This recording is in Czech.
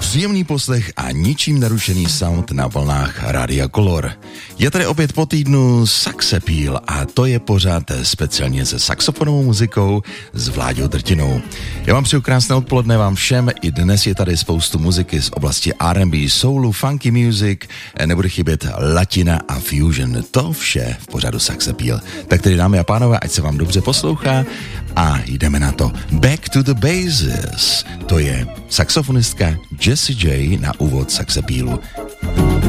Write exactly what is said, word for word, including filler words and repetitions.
Příjemný poslech a ničím narušený sound na vlnách Rádia Color. Je tady opět po týdnu Sax Appeal a to je pořád speciálně se saxofonovou muzikou s Vláďou Drtinou. Já vám přeju krásné odpoledne vám všem. I dnes je tady spoustu muziky z oblasti R and B, soulu, funky music, nebude chybět latina a fusion. To vše v pořadu Sax Appeal. Tak tedy, dámy a pánové, ať se vám dobře poslouchá a jdeme na to. Back to the Bases. To je saxofonistka Jessie J na úvod Sax Appealu.